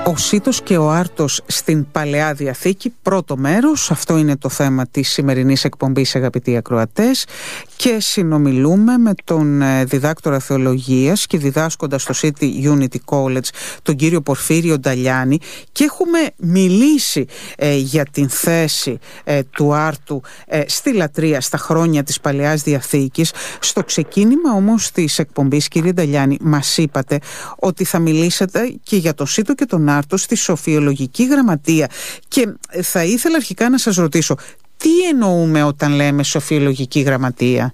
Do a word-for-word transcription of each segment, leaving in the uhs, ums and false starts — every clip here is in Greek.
Ο Σίτος και ο Άρτος στην Παλαιά Διαθήκη, πρώτο μέρος, αυτό είναι το θέμα της σημερινής εκπομπής, αγαπητοί ακροατές, και συνομιλούμε με τον διδάκτορα θεολογίας και διδάσκοντα στο City Unity College, τον κύριο Πορφύριο Νταλιάνη, και έχουμε μιλήσει ε, για την θέση ε, του Άρτου ε, στη λατρεία στα χρόνια της Παλαιάς Διαθήκης. Στο ξεκίνημα όμως της εκπομπής, κύριε Νταλιάνη, μας είπατε ότι θα μιλήσετε και για τον Σίτο και τον Άρτο στη Σοφιολογική Γραμματεία, και θα ήθελα αρχικά να σας ρωτήσω, τι εννοούμε όταν λέμε Σοφιολογική Γραμματεία?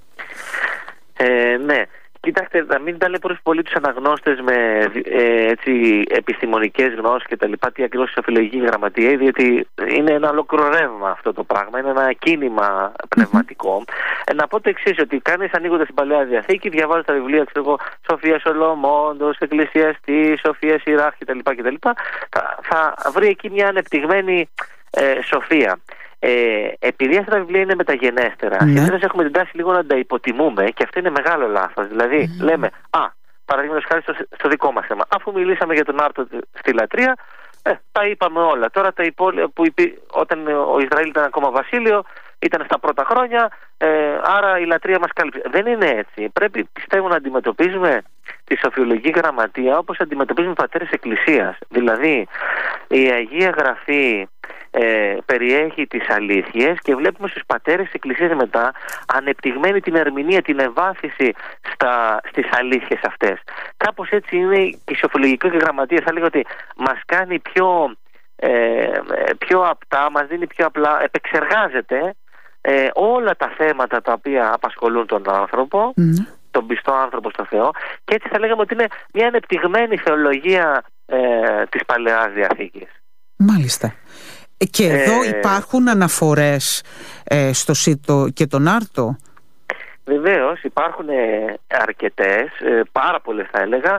Ε, ναι, κοιτάξτε, να μην ταλαιπωρείς πολύ τους αναγνώστες με ε, έτσι, επιστημονικές γνώσεις και τα λοιπά, τι ακριβώς η Σοφιολογική Γραμματεία, διότι είναι ένα ολόκληρο ρεύμα αυτό το πράγμα, είναι ένα κίνημα πνευματικό. Mm-hmm. Ε, να πω το εξής, ότι κάνεις ανοίγοντας την Παλαιά Διαθήκη, διαβάζεις τα βιβλία, ξέρω εγώ, Σοφία Σολομόντος, Εκκλησιαστής, Σοφία Σιράχ κτλ. κτλ. Θα, θα βρει εκεί μια ανεπτυγμένη ε, σοφία. Ε, επειδή αυτά τα βιβλία είναι μεταγενέστερα, ναι, συνήθως έχουμε την τάση λίγο να τα υποτιμούμε, και αυτό είναι μεγάλο λάθος. Δηλαδή, mm. λέμε, α, παραδείγματος χάρη στο, στο δικό μας θέμα, αφού μιλήσαμε για τον Άρτο στη λατρεία, ε, τα είπαμε όλα. Τώρα τα υπόλοιπα, που υπή, όταν ο Ισραήλ ήταν ακόμα βασίλειο, ήταν στα πρώτα χρόνια, ε, άρα η λατρεία μας κάλυψε. Δεν είναι έτσι. Πρέπει, πιστεύω, να αντιμετωπίζουμε τη Σοφιολογική Γραμματεία όπως αντιμετωπίζουμε πατέρες Εκκλησίας. Δηλαδή, η Αγία Γραφή ε, περιέχει τις αλήθειες, και βλέπουμε στους πατέρες της Εκκλησίας μετά ανεπτυγμένη την ερμηνεία, την ευάθυνση στα, στις αλήθειες αυτές. Κάπως έτσι είναι και η Σοφιολογική Γραμματεία. Θα λέγω ότι μας κάνει πιο, ε, πιο απτά, μας δίνει πιο απλά, επεξεργάζεται ε, όλα τα θέματα τα οποία απασχολούν τον άνθρωπο, mm. τον πιστό άνθρωπο στο Θεό, και έτσι θα λέγαμε ότι είναι μια ανεπτυγμένη θεολογία ε, της Παλαιάς Διαθήκης. Μάλιστα. Και εδώ ε, υπάρχουν αναφορές ε, στο Σίτο και τον Άρτο? Βεβαίως υπάρχουν ε, αρκετές, ε, πάρα πολλές θα έλεγα,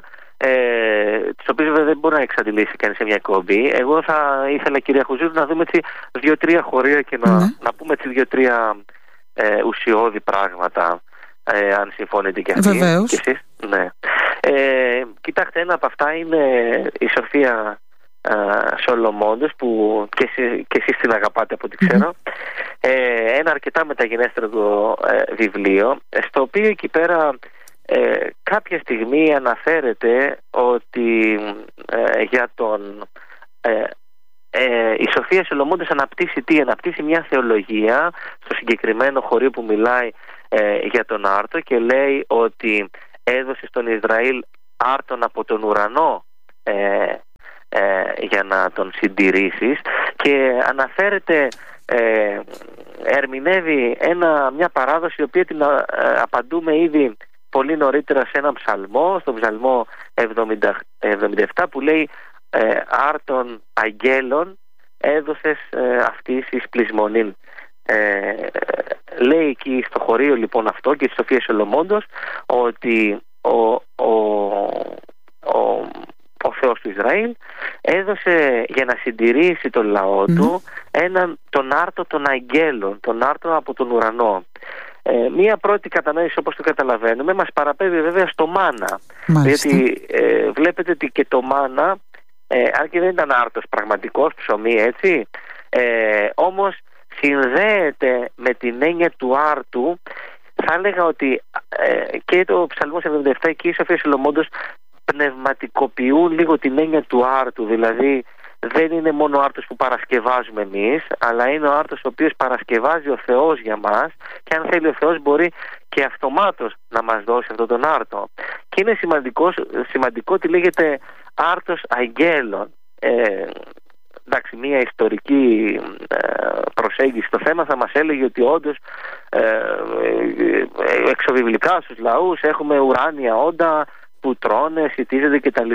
ε, τις οποίες βέβαια δεν μπορεί να εξαντλήσει κανείς σε μια εκπομπή. Εγώ θα ήθελα, κυρία Χουζούρου, να δούμε έτσι δύο-τρία χωρία και να, ναι. να πούμε έτσι δύο-τρία ε, ουσιώδη πράγματα, ε, αν συμφωνείτε και αυτοί. Βεβαίως. Και εσείς. Ναι. Ε, κοιτάξτε, ένα από αυτά είναι η Σοφία Uh, Σολομόντος, που και, εσείς, και εσείς την αγαπάτε από ό,τι ξέρω. Mm-hmm. ε, ένα αρκετά μεταγενέστερο ε, βιβλίο, στο οποίο εκεί πέρα ε, κάποια στιγμή αναφέρεται ότι ε, για τον ε, ε, η Σοφία Σολομόντος αναπτύσσει τι, αναπτύσσει μια θεολογία στο συγκεκριμένο χωρίο που μιλάει ε, για τον Άρτο, και λέει ότι έδωσε στον Ισραήλ Άρτον από τον ουρανό ε, Ε, για να τον συντηρήσεις, και αναφέρεται, ε, επτά ένα, μια παράδοση η οποία την ε, απαντούμε ήδη πολύ νωρίτερα σε έναν ψαλμό, στον ψαλμό εβδομήντα, εβδομήντα επτά, που λέει ε, Άρτον αγγέλων έδωσες ε, αυτής εις πλεισμονήν. Ε, λέει εκεί στο χωρίο λοιπόν αυτό και τη Σοφία Σολομόντος ότι ο, ο, ο ο Θεός του Ισραήλ έδωσε για να συντηρήσει τον λαό mm. του έναν, τον Άρτο των αγγέλων, τον Άρτο από τον ουρανό. Ε, μία πρώτη κατανόηση, όπως το καταλαβαίνουμε, μας παραπέμπει βέβαια στο μάνα. Μάλιστα. Διότι ε, βλέπετε ότι και το μάνα, ε, αν και δεν ήταν άρτος πραγματικός, ψωμί, έτσι, ε, όμως συνδέεται με την έννοια του άρτου. Θα έλεγα ότι ε, και το Ψαλμός εβδομήντα επτά και η Σοφία Σολομόντος πνευματικοποιούν λίγο την έννοια του άρτου. Δηλαδή δεν είναι μόνο ο άρτος που παρασκευάζουμε εμείς, αλλά είναι ο άρτος ο οποίος παρασκευάζει ο Θεός για μας, και αν θέλει ο Θεός μπορεί και αυτομάτως να μας δώσει αυτόν τον άρτο. Και είναι σημαντικό, σημαντικό ότι λέγεται άρτος αγγέλων. ε, Εντάξει, μια ιστορική ε, προσέγγιση στο θέμα θα μας έλεγε ότι όντως ε, ε, εξωβιβλικά στους λαούς έχουμε ουράνια όντα που τρώνε, σιτίζονται κτλ.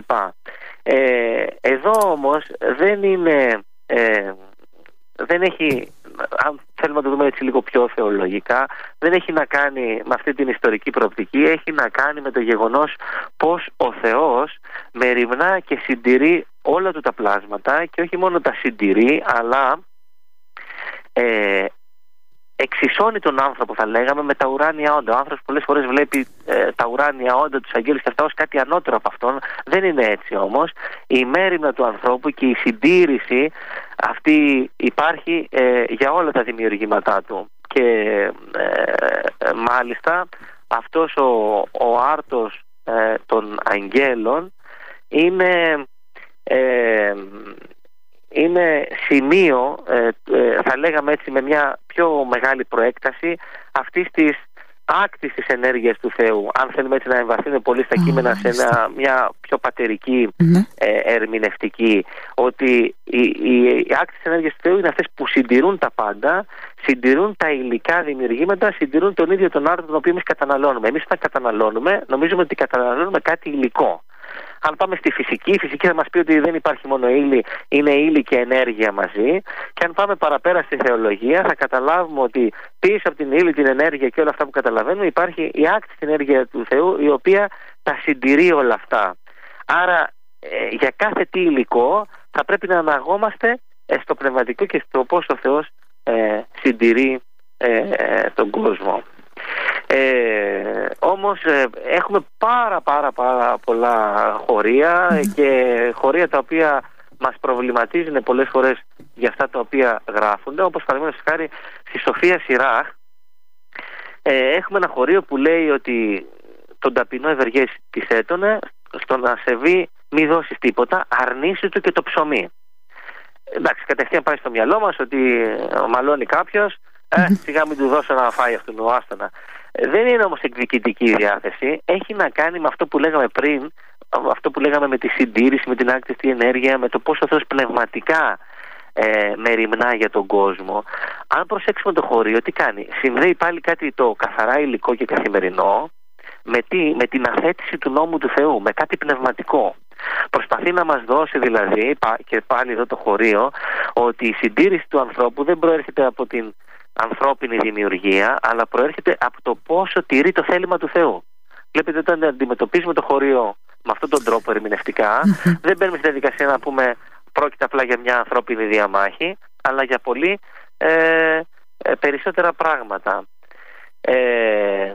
Ε, εδώ όμως δεν είναι, ε, δεν έχει, αν θέλουμε να το δούμε έτσι λίγο πιο θεολογικά, δεν έχει να κάνει με αυτή την ιστορική προοπτική, έχει να κάνει με το γεγονός πως ο Θεός μεριμνά και συντηρεί όλα του τα πλάσματα, και όχι μόνο τα συντηρεί, αλλά ε, εξισώνει τον άνθρωπο, θα λέγαμε, με τα ουράνια όντα. Ο άνθρωπος πολλές φορές βλέπει ε, τα ουράνια όντα, τους αγγέλους και αυτά ως κάτι ανώτερο από αυτόν. Δεν είναι έτσι όμως. Η μέριμνα του ανθρώπου και η συντήρηση αυτή υπάρχει ε, για όλα τα δημιουργήματά του. Και ε, ε, μάλιστα αυτός ο, ο άρτος ε, των αγγέλων είναι... Ε, είναι σημείο, ε, ε, θα λέγαμε έτσι με μια πιο μεγάλη προέκταση, αυτής της άκτης της ενέργειας του Θεού. Αν θέλουμε έτσι να εμβαθύνουμε πολύ στα κείμενα σε ένα, μια πιο πατερική mm-hmm. ε, ερμηνευτική, ότι η, η, η άκτη της ενέργειας του Θεού είναι αυτές που συντηρούν τα πάντα, συντηρούν τα υλικά δημιουργήματα, συντηρούν τον ίδιο τον άρτο τον οποίο εμείς καταναλώνουμε. Εμείς όταν καταναλώνουμε νομίζουμε ότι καταναλώνουμε κάτι υλικό. Αν πάμε στη φυσική, η φυσική θα μας πει ότι δεν υπάρχει μόνο ύλη, είναι ύλη και ενέργεια μαζί. Και αν πάμε παραπέρα στη θεολογία, θα καταλάβουμε ότι πίσω από την ύλη, την ενέργεια και όλα αυτά που καταλαβαίνουμε, υπάρχει η άκτιστη ενέργεια του Θεού, η οποία τα συντηρεί όλα αυτά. Άρα, ε, για κάθε τι υλικό θα πρέπει να αναγόμαστε ε, στο πνευματικό και στο πώς ο Θεός ε, συντηρεί ε, ε, τον κόσμο. Ε, όμως ε, έχουμε πάρα πάρα πάρα πολλά χωρία mm. και χωρία τα οποία μας προβληματίζουν πολλές φορές για αυτά τα οποία γράφονται, όπως παραδείγματος χάρη στη Σοφία Σιράχ ε, έχουμε ένα χωρίο που λέει ότι τον ταπεινό ευεργές της έτωνε, στο να σεβεί μη δώσεις τίποτα, αρνήσει του και το ψωμί. Εντάξει, κατευθείαν πάει στο μυαλό μας ότι μαλώνει κάποιος, ε, σιγά μην του δώσω να φάει αυτόν ο άστονα. Δεν είναι όμως εκδικητική η διάθεση. Έχει να κάνει με αυτό που λέγαμε πριν, αυτό που λέγαμε με τη συντήρηση, με την άκτιστη ενέργεια, με το πόσο ο Θεός πνευματικά ε, μεριμνά για τον κόσμο. Αν προσέξουμε το χωρίο, τι κάνει? Συνδέει πάλι κάτι το καθαρά υλικό και καθημερινό με, τι, με την αθέτηση του νόμου του Θεού, με κάτι πνευματικό. Προσπαθεί να μας δώσει δηλαδή, και πάλι εδώ το χωρίο, ότι η συντήρηση του ανθρώπου δεν προέρχεται από την ανθρώπινη δημιουργία, αλλά προέρχεται από το πόσο τηρεί το θέλημα του Θεού. Βλέπετε, όταν αντιμετωπίζουμε το χωρίο με αυτόν τον τρόπο ερμηνευτικά, δεν μπαίνουμε στη διαδικασία να πούμε πρόκειται απλά για μια ανθρώπινη διαμάχη, αλλά για πολύ ε, ε, περισσότερα πράγματα. Ε, ε,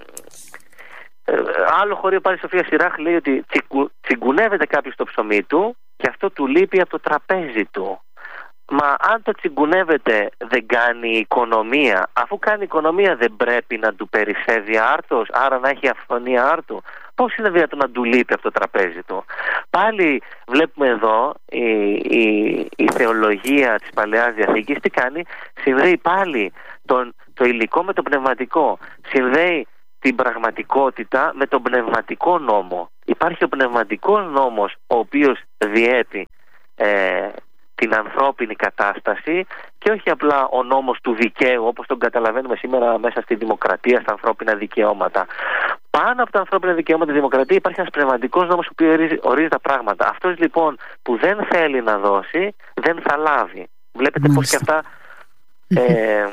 άλλο χωρίο πάλι στη Σοφία Σιράχ λέει ότι τσιγκου, τσιγκουνεύεται κάποιος το ψωμί του και αυτό του λείπει από το τραπέζι του. Μα αν το τσιγκουνεύεται δεν κάνει οικονομία, αφού κάνει οικονομία δεν πρέπει να του περισσεύει άρτος, άρα να έχει αυθονία άρτου? Πώς είναι δυνατόν να του λείπει από το τραπέζι του? Πάλι βλέπουμε εδώ η, η, η θεολογία της Παλαιάς Διαθήκης τι κάνει? Συνδέει πάλι τον, το υλικό με το πνευματικό, συνδέει την πραγματικότητα με τον πνευματικό νόμο. Υπάρχει ο πνευματικός νόμος ο οποίος διέπει ε, την ανθρώπινη κατάσταση και όχι απλά ο νόμος του δικαίου όπως τον καταλαβαίνουμε σήμερα μέσα στη δημοκρατία, στα ανθρώπινα δικαιώματα. Πάνω από τα ανθρώπινα δικαιώματα, τη δημοκρατία, υπάρχει ένας πνευματικός νόμος που ορίζει, ορίζει τα πράγματα. Αυτός λοιπόν που δεν θέλει να δώσει δεν θα λάβει. Βλέπετε πώς και αυτά ε,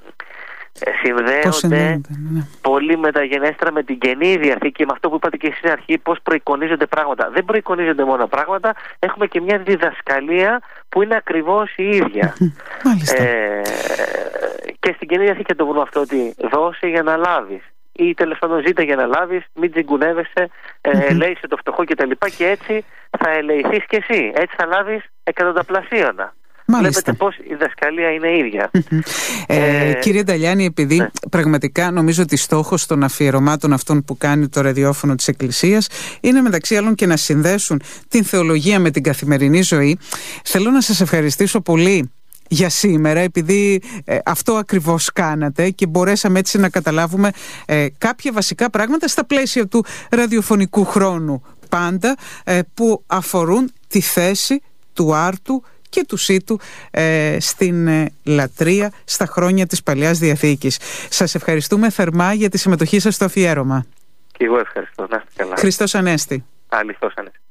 συνδέονται ναι. πολύ μεταγενέστερα με την Καινή Διαθήκη, με αυτό που είπατε και εσείς στην αρχή, πώς προεικονίζονται πράγματα. Δεν προεικονίζονται μόνο πράγματα, έχουμε και μια διδασκαλία που είναι ακριβώς η ίδια. ε, και στην Καινή Διαθήκη το βρούμε αυτό, ότι δώσε για να λάβεις ή τέλος πάντων ζήτα για να λάβεις, μην τσιγκουνεύεσαι, ε, mm-hmm. ελέησε το φτωχό κτλ. Και, και έτσι θα ελεηθείς και εσύ, έτσι θα λάβεις εκατονταπλασίωνα. Μάλιστα. Βλέπετε πώς η δασκαλία είναι ίδια. ε, ε, κύριε Νταλιάνη, επειδή ναι. πραγματικά νομίζω ότι στόχος των αφιερωμάτων αυτών που κάνει το ραδιόφωνο της Εκκλησίας είναι μεταξύ άλλων και να συνδέσουν την θεολογία με την καθημερινή ζωή, θέλω να σας ευχαριστήσω πολύ για σήμερα, επειδή ε, αυτό ακριβώς κάνατε και μπορέσαμε έτσι να καταλάβουμε ε, κάποια βασικά πράγματα στα πλαίσια του ραδιοφωνικού χρόνου πάντα, ε, που αφορούν τη θέση του άρτου και του σύτου ε, στην ε, λατρεία στα χρόνια της Παλαιάς Διαθήκης. Σας ευχαριστούμε θερμά για τη συμμετοχή σας στο αφιέρωμα. Και εγώ ευχαριστώ. Να είστε καλά. Χριστός Ανέστη. Αληθώς Ανέστη.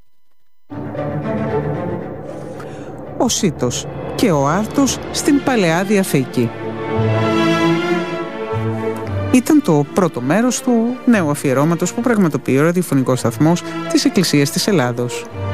Ο σύτος και ο άρτος στην Παλαιά Διαθήκη. Ήταν το πρώτο μέρος του νέου αφιερώματος που πραγματοποιεί ο ραδιοφωνικός σταθμός της Εκκλησίας της Ελλάδος.